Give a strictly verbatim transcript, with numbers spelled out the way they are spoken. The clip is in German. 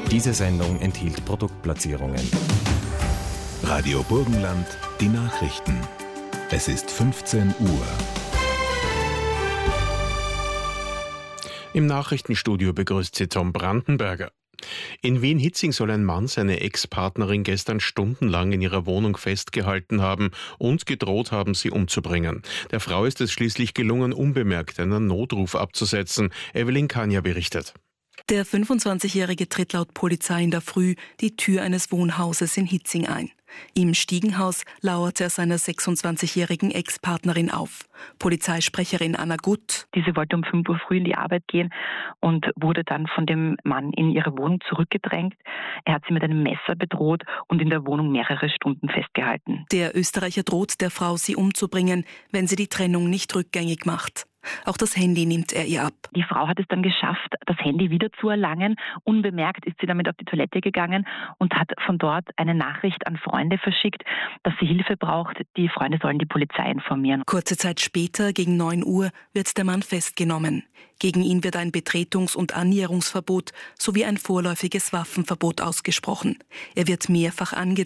Diese Sendung enthielt Produktplatzierungen. Radio Burgenland, die Nachrichten. Es ist fünfzehn Uhr. Im Nachrichtenstudio begrüßt sie Tom Brandenberger. In Wien-Hietzing soll ein Mann seine Ex-Partnerin gestern stundenlang in ihrer Wohnung festgehalten haben und gedroht haben, sie umzubringen. Der Frau ist es schließlich gelungen, unbemerkt einen Notruf abzusetzen. Evelyn Kania berichtet. Der fünfundzwanzigjährige tritt laut Polizei in der Früh die Tür eines Wohnhauses in Hietzing ein. Im Stiegenhaus lauerte er seiner sechsundzwanzigjährigen Ex-Partnerin auf. Polizeisprecherin Anna Gutt. Diese wollte um fünf Uhr früh in die Arbeit gehen und wurde dann von dem Mann in ihre Wohnung zurückgedrängt. Er hat sie mit einem Messer bedroht und in der Wohnung mehrere Stunden festgehalten. Der Österreicher droht der Frau, sie umzubringen, wenn sie die Trennung nicht rückgängig macht. Auch das Handy nimmt er ihr ab. Die Frau hat es dann geschafft, das Handy wieder zu erlangen. Unbemerkt ist sie damit auf die Toilette gegangen und hat von dort eine Nachricht an Freunde verschickt, dass sie Hilfe braucht. Die Freunde sollen die Polizei informieren. Kurze Zeit später, gegen neun Uhr, wird der Mann festgenommen. Gegen ihn wird ein Betretungs- und Annäherungsverbot sowie ein vorläufiges Waffenverbot ausgesprochen. Er wird mehrfach angezeigt